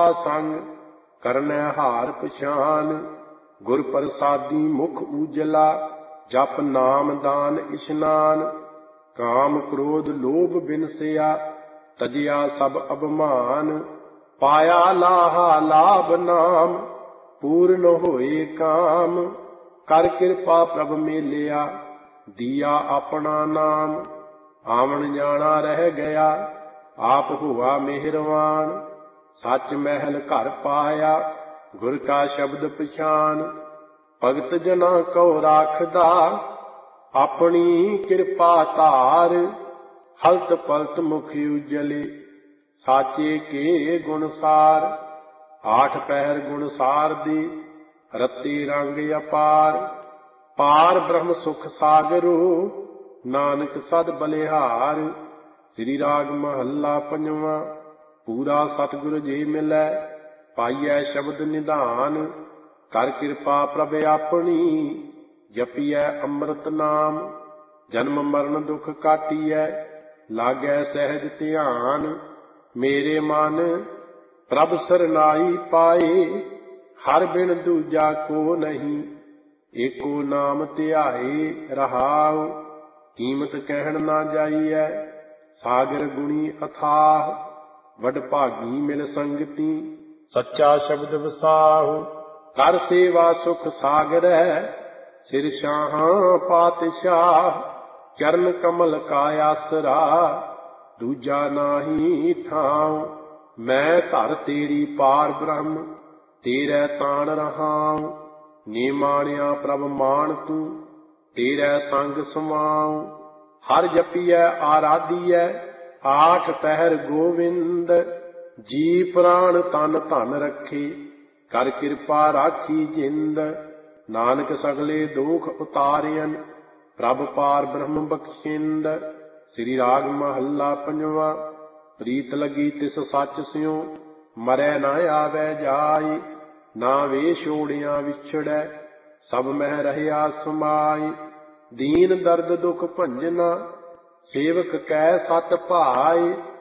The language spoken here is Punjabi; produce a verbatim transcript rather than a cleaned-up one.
ਕਿਰਪਾ ਸੰਗ ਕਰਨੈ ਹਾਰ ਪਛਾਨ। ਗੁਰ ਪ੍ਰਸਾਦੀ ਮੁਖ ਊਜਲਾ ਜਪ ਨਾਮ ਦਾਨ ਇਸ਼ਨਾਨ। ਕਾਮ ਕ੍ਰੋਧ ਲੋਭ ਬਿਨਸਿਆ ਤਜਿਆ ਸਭ ਅਭਮਾਨ। ਪਾਇਆ ਲਾਹਾ ਲਾਭ ਨਾਮ ਪੂਰਨ ਹੋਏ ਕਾਮ। ਕਰ ਕਿਰਪਾ ਪ੍ਰਭ ਮੇਲਿਆ ਦੀਆ ਆਪਣਾ ਨਾਮ। ਆਵਣ ਜਾਣਾ ਰਹਿ ਗਿਆ ਆਪ ਹੁਆ ਮਿਹਰਵਾਨ। ਸੱਚ ਮਹਿਲ ਘਰ ਪਾਇਆ ਗੁਰ ਕਾ ਸ਼ਬਦ ਪਛਾਨ। ਭਗਤ ਜਨਾਂ ਕਉ ਰਾਖਦਾ ਆਪਣੀ ਕਿਰਪਾ ਧਾਰ। ਹਲਤ ਪਲਤ ਮੁਖ ਉਜਲੇ ਸਾਚੇ ਕੇ ਗੁਣ ਸਾਰ। ਆਠ ਪਹਿਰ ਗੁਣ ਸਾਰ ਦੀ ਰਤੀ ਰੰਗ ਅਪਾਰ। ਪਾਰ ਬ੍ਰਹਮ ਸੁਖ ਸਾਗਰੋ ਨਾਨਕ ਸਦ ਬਲਿਹਾਰ। ਸ੍ਰੀ ਰਾਗ ਮਹੱਲਾ ਪੰਜਵਾਂ। ਪੂਰਾ ਸਤਿਗੁਰ ਜੀ ਮਿਲੈ ਪਾਈਐ ਸ਼ਬਦ ਨਿਧਾਨ। ਕਰ ਕਿਰਪਾ ਪ੍ਰਭ ਆਪਣੀ ਜਪੀਐ ਅੰਮ੍ਰਿਤ ਨਾਮ। ਜਨਮ ਮਰਨ ਦੁਖ ਕਾਟੀਐ ਲਾਗੈ ਸਹਿਜ ਧਿਆਨ। ਮੇਰੇ ਮਨ ਪ੍ਰਭ ਸਰਨਾਈ ਪਾਏ ਹਰ ਬਿਨ ਦੂਜਾ ਕੋ ਨਹੀਂ। ਏਕੋ ਨਾਮ ਧਿਆਏ ਰਹਾਉ ਕੀਮਤ ਕਹਿਣ ਨਾ ਜਾਈਐ। ਸਾਗਰ ਗੁਣੀ ਅਥਾਹ ਵਡ ਭਾਗੀ ਮਿਲ ਸੰਗਤੀ। ਸੱਚਾ ਸ਼ਬਦ ਵਸਾਹੁ ਕਰ ਸੇਵਾ ਸੁਖ ਸਾਗਰੈ। ਸਿਰ ਸ਼ਾਹਾਂ ਪਾਤਸ਼ਾਹ ਚਰਨ ਕਮਲ ਕਾ ਆਸਰਾ। ਦੂਜਾ ਨਾਹੀ ਥਾਉ ਮੈਂ ਧਰ ਤੇਰੀ ਪਾਰ ਬ੍ਰਹਮ ਤੇਰੇ ਤਾਣ ਰਹਾਉ। ਨਿਮਾਣਿਆ ਪ੍ਰਭ ਮਾਣ ਤੂੰ ਤੇਰੇ ਸੰਗ ਸਮਾਉ। ਹਰ ਜਪੀਐ ਆਰਾਧੀਐ ਆਠ ਪਹਿਰ ਗੋਵਿੰਦ। ਜੀ ਪ੍ਰਾਣ ਤਨ ਧਨ ਰੱਖੇ ਕਰ ਕਿਰਪਾ ਰਾਖੀ ਜਿੰਦ। ਨਾਨਕ ਸਗਲੇ ਦੋਖ ਉਤਾਰਿਅਨ ਪ੍ਰਭ ਪਾਰ ਬ੍ਰਹਮ ਬਖਸ਼ਿੰਦ। ਸ੍ਰੀ ਰਾਗ ਮਹੱਲਾ ਪੰਜਵਾਂ। ਪ੍ਰੀਤ ਲੱਗੀ ਤਿਸ ਸੱਚ ਸਿਉ ਮਰੈ ਨਾ ਆਵੈ ਜਾਈ। ਨਾ ਵੇਸ਼ ਓੜਿਆਂ ਵਿਛੜੈ ਸਭ ਮਹਿ ਰਹਿਆ ਸਮਾਈ। ਦੀਨ ਦਰਦ ਦੁਖ ਭੰਜਨਾ ਸੇਵਕ ਕੈ ਸਤ ਭਾਈ।